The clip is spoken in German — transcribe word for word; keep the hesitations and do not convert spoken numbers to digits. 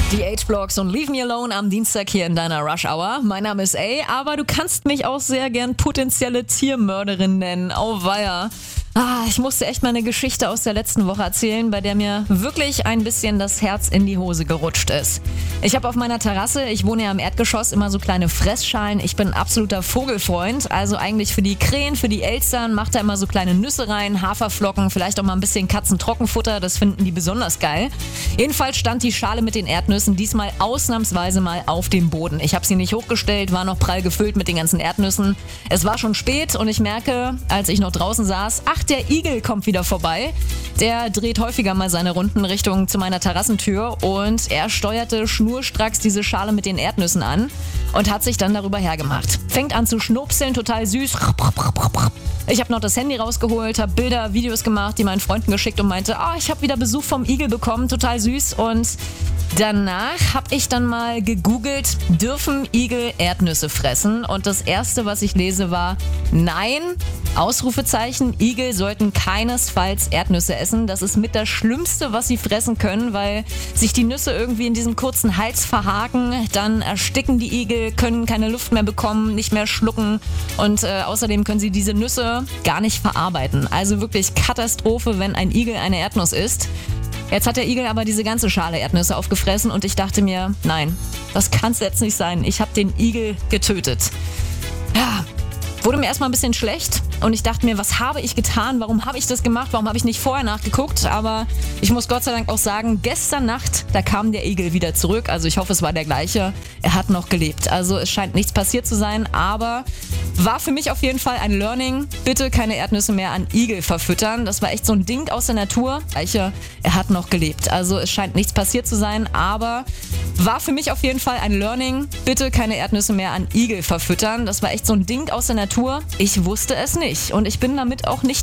Die H-Blocks und Leave Me Alone am Dienstag hier in deiner Rush Hour. Mein Name ist A, aber du kannst mich auch sehr gern potenzielle Tiermörderin nennen. Auweia. Ah, ich musste echt mal eine Geschichte aus der letzten Woche erzählen, bei der mir wirklich ein bisschen das Herz in die Hose gerutscht ist. Ich habe auf meiner Terrasse, ich wohne ja im Erdgeschoss, immer so kleine Fressschalen. Ich bin ein absoluter Vogelfreund, also eigentlich für die Krähen, für die Elstern, macht da immer so kleine Nüsse rein, Haferflocken, vielleicht auch mal ein bisschen Katzentrockenfutter, das finden die besonders geil. Jedenfalls stand die Schale mit den Erdnüssen diesmal ausnahmsweise mal auf dem Boden. Ich habe sie nicht hochgestellt, war noch prall gefüllt mit den ganzen Erdnüssen. Es war schon spät und ich merke, als ich noch draußen saß, ach, der Igel kommt wieder vorbei. Der dreht häufiger mal seine Runden Richtung zu meiner Terrassentür und er steuerte schnurstracks diese Schale mit den Erdnüssen an und hat sich dann darüber hergemacht. Fängt an zu schnupseln, total süß. Ich habe noch das Handy rausgeholt, habe Bilder, Videos gemacht, die meinen Freunden geschickt und meinte, ah, oh, ich habe wieder Besuch vom Igel bekommen, total süß. Und danach habe ich dann mal gegoogelt, dürfen Igel Erdnüsse fressen? Und das erste, was ich lese, war, nein, Ausrufezeichen, Igel sollten keinesfalls Erdnüsse essen. Das ist mit das Schlimmste, was sie fressen können, weil sich die Nüsse irgendwie in diesem kurzen Hals verhaken. Dann ersticken die Igel, können keine Luft mehr bekommen, nicht mehr schlucken und äh, außerdem können sie diese Nüsse gar nicht verarbeiten. Also wirklich Katastrophe, wenn ein Igel eine Erdnuss isst. Jetzt hat der Igel aber diese ganze Schale Erdnüsse aufgefressen und ich dachte mir, nein, das kann es jetzt nicht sein. Ich habe den Igel getötet. Ja, wurde mir erstmal ein bisschen schlecht und ich dachte mir, was habe ich getan? Warum habe ich das gemacht? Warum habe ich nicht vorher nachgeguckt? Aber ich muss Gott sei Dank auch sagen, gestern Nacht, da kam der Igel wieder zurück. Also ich hoffe, es war der gleiche. Er hat noch gelebt. Also es scheint nichts passiert zu sein, aber war für mich auf jeden Fall ein Learning. Bitte keine Erdnüsse mehr an Igel verfüttern. Das war echt so ein Ding aus der Natur. Er hat noch gelebt. Also es scheint nichts passiert zu sein, aber war für mich auf jeden Fall ein Learning. Bitte keine Erdnüsse mehr an Igel verfüttern. Das war echt so ein Ding aus der Natur. Ich wusste es nicht und ich bin damit auch nicht